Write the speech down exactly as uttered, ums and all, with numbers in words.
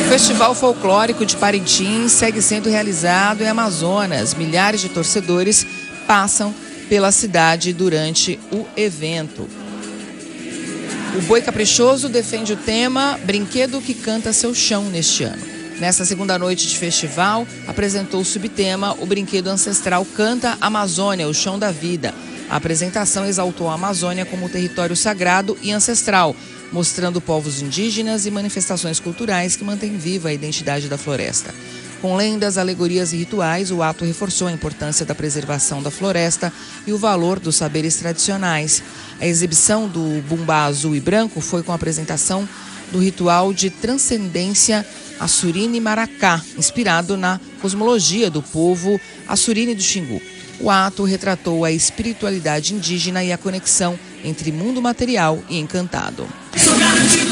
Festival Folclórico de Parintins segue sendo realizado em Amazonas. Milhares de torcedores passam pela cidade durante o evento. O Boi Caprichoso defende o tema Brinquedo que Canta Seu Chão neste ano. Nesta segunda noite de festival, apresentou o subtema O Brinquedo Ancestral Canta Amazônia, o Chão da Vida. A apresentação exaltou a Amazônia como território sagrado e ancestral, mostrando povos indígenas e manifestações culturais que mantêm viva a identidade da floresta. Com lendas, alegorias e rituais, o ato reforçou a importância da preservação da floresta e o valor dos saberes tradicionais. A exibição do bumbá azul e branco foi com a apresentação do ritual de transcendência Assurine Maracá, inspirado na cosmologia do povo Assurine do Xingu. O ato retratou a espiritualidade indígena e a conexão entre mundo material e encantado.